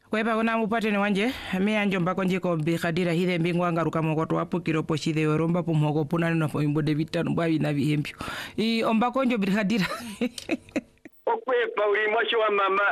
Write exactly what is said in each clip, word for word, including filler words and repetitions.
Kwepa kuna mupate ni wanje mea njomba konje ko bikadira hide mbingwa ngaruka mokoto wapo kiropo shide yoromba pumhogo puna na fo de vitano bawi na bihembyo I omba konjo bikadira Okwepa uli mwasho wa mama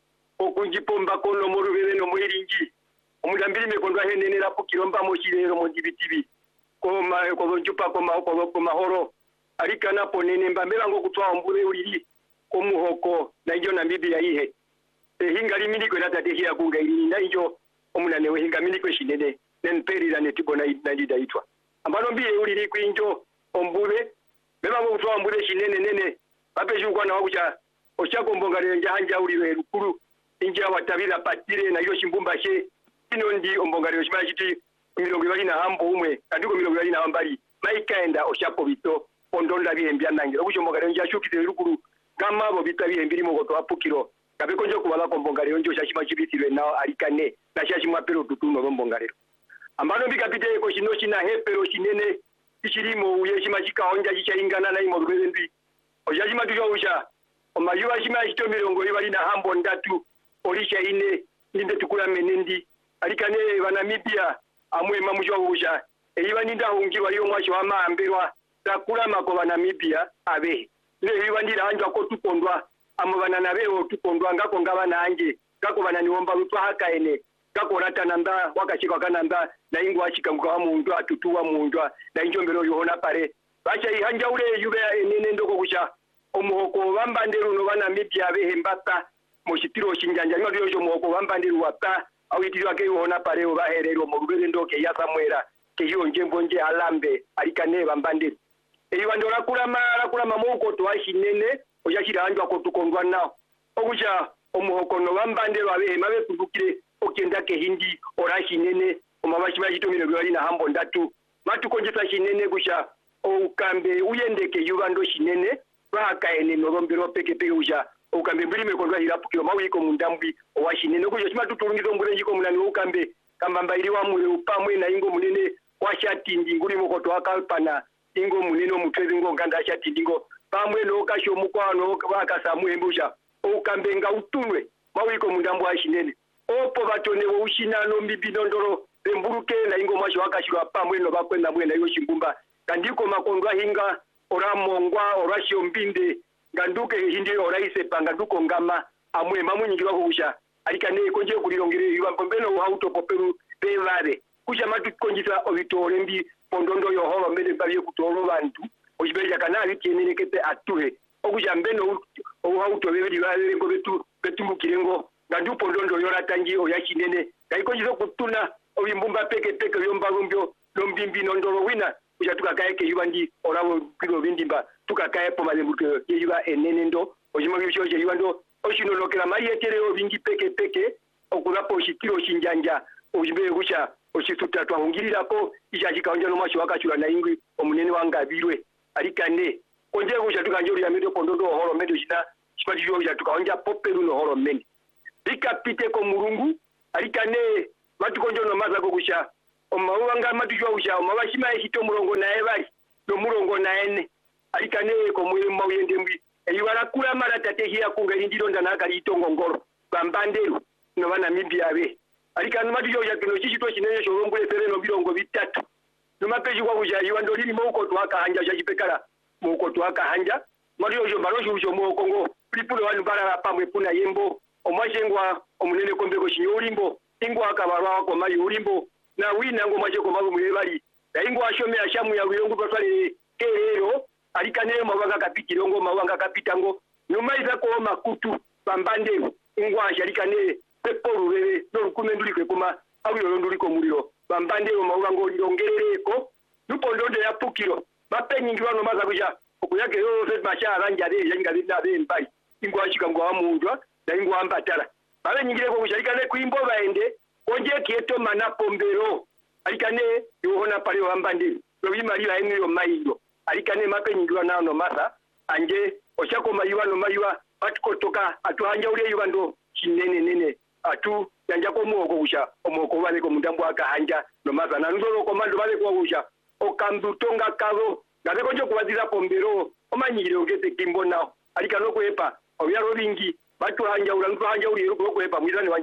okunjipomba kono morubele no mwiringi omudambiri mekondwa henene la pukiromba moshirero mo dibitibi ko ma ko njupa ko ma ko mahoro alika napo nene mbambela ngo kutwa ombure uliri ko muhoko na njo na bibi ya ihe hinga limini ko nata tehia kunga ili na njo omunane we hinga mini ko shinene nen perira ne tibona na didaitwa ambano mbiye uliri kwinjo ombure beba ngo kutwa ombure shinene nene bape jungwa na wakucha oshako mbongare njanja uliwe rukuru inja watabira patire na yo shimbumba she ino ndi ombongare oshima chiti mirongo ibali na hambo umwe andiko mirongo ibali na hambali maikaenda oshako bito ondonda bihembya nangira okucho mbongare nja shukite rukuru kama bo bitabi hembiri mo goto apukiro kabeko njo kubala kombongare njo shashima chibitirwe nao alikane na shashima pero tutuno bombongare ambano bikapite ko shino shina hepero shinene ishirimo uyeshima chikaonja chichaingana na imo rwendwi ojashima tujo usha omayuwa shima chito mirongo ibali na hambo ndatu olisha ine ninde tukula menendi alikane banamibia amwe mamujwa usha eiba ninda hungirwa yo mwacho amaambirwa takula makoba namibia abe ne eiba ndira anjwa ko tukondwa amubana nabeho tukondwa ngako ngabana anje ngako bana niomba lutwa hakaene ngako rata namba wakachika kanamba na ingo achika ngwa mundu atutuwa mundu na injombero yohona pare bacha ihanja ule yube enene ndoko kusha omuhoko bambandero no bana mibya behembata moshitiro shinjanja nyo ryo muhoko bambandero wata awitiro ake yohona pare obaherero mu rubere ndoke ya Samuela ke yonje mbonje alambe alikane bambandero eyo ndora kulama kulama moko to ashinene oyashira anjwa ko tukondwa nao okucha omuhoko no bambandero abe mabe kudukire okenda ke hindi orashinene omabashi bajitomiro bali na hambo ndatu matukonjesa shinene kusha ukambe uyendeke yubando shinene bakaene norombero peke peke uja ukambe mbili mekondwa hirapukiro mawiko mundambi owashinene kujo chima tutulungizo mbure jiko munani ukambe kambamba ili wa mure upamwe na ingo munene washatindi nguri mokoto akalpana ingo munene omutwezi ngo nganda ashatindi ngo pamwe no kasho mukwano bakasamu embusha ukambe nga utunwe mawiko mundambo ashinene opo batone wo ushinano mbibino ndoro bemburuke na ingo masho akashirwa pamwe no bakwenda mwena yo shimbumba kandiko makondwa hinga ora mongwa ora shombinde nganduke hindi ora isepa nganduko ngama amwe mamunyingirwa kusha alikane konje kulirongere yuba mbeno uhauto poperu bevare kusha matu konjisa obitore mbi pondondo yo holo mbele baye kutoro bantu ojibeja kana bikenene kete atuhe okusha mbeno uhauto bebeli bale ngo betu betu kirengo ngandu pondondo yora tangi oyashinene kaikonjizo kutuna obimbumba peke peke yomba gombyo lombimbi nondoro wina kusha tukakae ke yubandi orawo kilo bindimba tukakae po malembuke yuba enene ndo ojima bisho je yubando oshino lokela mariyetere obingi peke peke okulapo shitiro shinjanja ojibe kusha oshituta twahungirira ko ishashika onje no masho wakachura na ingwi omunene wangabirwe alikane konje kusha tukanjori ya medo pondondo horo medo shita shipajio ya tukaonja poperu no horo meni bikapite ko murungu alikane matukonjo no maza ko kusha omawanga matujwa kusha omabashima eshito murongo nae bali no murongo naene alikane ko mwiri mawuyende mbi eyibara kula mara tatehia kunga indiro ndana kali itongo ngoro bambandero no bana mibya be alikane matujwa ya kino chishito chinene shorombule fere no birongo bitatu no mapeji kwa kusha yiwando lili moko twaka hanja shajipekala moko twaka hanja mariyo jo baro jo mo kongo pripulo wanu bara pamwe puna yembo omashengwa omunene kombeko shinyolimbo ingwa akabarwa ko mayi ulimbo na wina ngo maje ko mabu mulebali na ingwa ashome ashamu ya wilongo batwale kerero alikane mabanga kapitiro ngo mabanga kapitango numaiza ko makutu bambande ingwa ashalikane peporu bebe no rukumenduli kwe kuma awiro nduli ko muliro bambande mabanga ngo longereko nupondondo ya pukiro bapenyingirwa no maza kuja okuyake yo set mashara njare yanga binda bembai ingwa ashika ngo amundwa na ingwa ambatara babe nyingire ko kushalikane kuimbo baende konje kieto mana pombero alikane yohona pale wambande lobima liwa enyo mailo alikane mapenyingwa na no masa anje oshako mayiwa no mayiwa batukotoka atuhanja ule yubando chinene nene atu yanja ko muoko kusha omoko bale ko mundambo akahanja no masa na ndolo komando bale ko kusha okambutonga kazo ngabe konje kubaziza pombero omanyire ogete kimbo nao alikano kwepa obyaro bingi batu hanja ulantu hanja uli ko kwepa mwizani wanje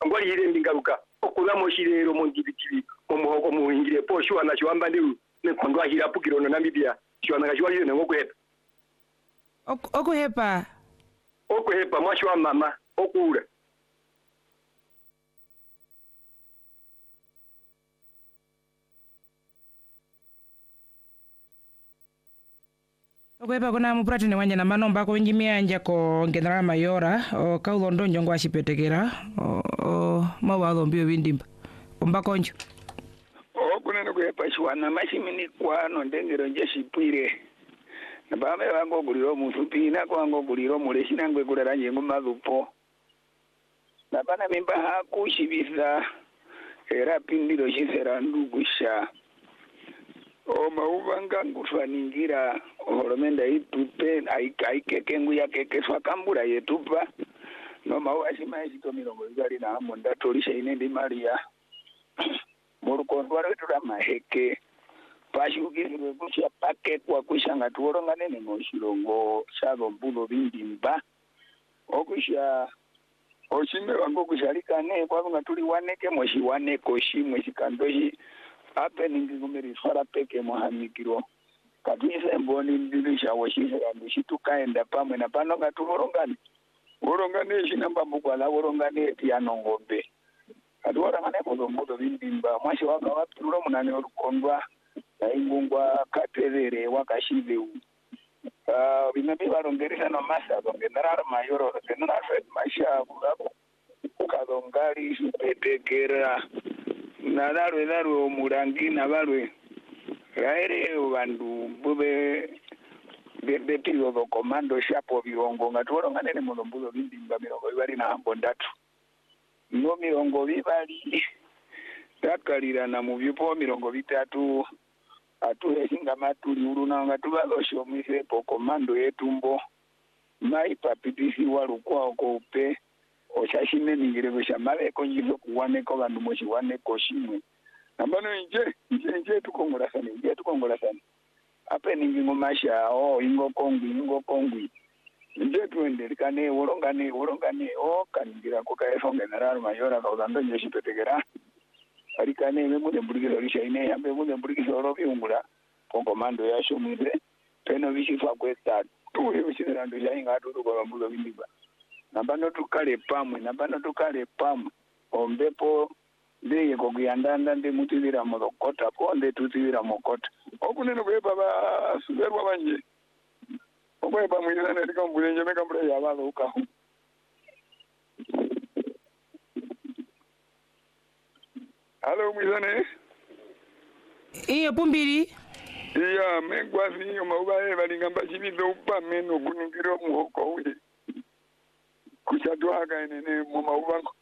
ngwali hire mbingaruka okula moshirero mu ndibitibi mu muhogo mu ingire po shwa na shwamba ndi ne kondwa hira pukiro na Namibia shwa na shwa hire ngo kuhepa okuhepa okuhepa mwashwa mama okura okuhepa kuna mupratine wanje na manomba ko njimianja ko General Mayora o kaulondo njongo ashipetekera o, o mawalo mbio bindimba omba konjo okunene kuhepa shwana mashimini kwano ndengero nje shipwire nabame wango guliro musupina kwango guliro muleshi nangwe kulala njengo mazupo nabana mimba hakushibisa era pindiro shisera ndugusha o mauvanga ngutwaningira holomenda itupe aikeke ya keke swakambura yetupa no maua shima eshito mirongo ibali na hamo ndatolisha inendi maria murukondwara wetu maheke pashukizirwe kusha pake kwa kushanga tuorongane ne moshilongo shalo mbulo bindimba okusha oshime wango kushalikane kwa nga tuli waneke moshiwane koshimwe shikandoshi ape ningigumiri swara peke mohamikiro katise mboni ndilisha washise kandishi tukaenda pamwe na pano ngatuorongane orongane shinamba mbukwala orongane tiano ngombe katuorongane mbulo mbulo bindimba mwashi waka wapiro munane orukondwa ingungwa katerere wakashiveu uh binabi barongerisa no masa General Mayora General Fred Mashabu ukadongali supetekera nadarwe darwe omurangi nabarwe raere bandu bube betilo do komando shapo birongo ngatoro nganene mulombulo bindimba mirongo ibali na mbondatu no mirongo bibali takalira na mubipo mirongo bitatu atuhe singa matuli uruna ngatubalo mise po komando yetumbo mai papitisi walukwa okope oshashime ningire kushamale konjizo kuwane ko bandu moshi wane koshimwe nambano nje nje nje tukongola sana nje tukongola sana ape ningingo masha o ingo kongwi ingo kongwi nje tuendelikane worongane worongane o kaningira ko kaefo General Mayora ka uzando nje shipetekera alikane mwe mbulikizo lisha ine yambe mwe mbulikizo robi ungula komando ya shumire peno bishifa kwesta tu yosira ndo yainga atu ko mbulo bindiba nabano tukale pamwe nabano tukale pamwe ombepo ndeye ko kuyandanda ndi mutibira molokota ko nde tutibira mokota okunene kwe baba suberwa banje okwe bamwira ne tikambulenje mekambule yabalo ukaho Halo mwizane iyo pumbiri iya megwazi omaubaye balingamba chibizo upa meno kuningiro muhoko uli kushadwaga enene mu maubango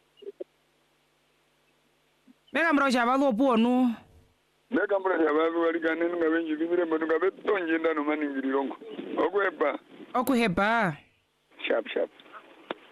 bega mroja balo ponu bega mroja balo walikane nga benji bibire mbo nga betonje ndano maningirirongo okwepa okuhepa sharp sharp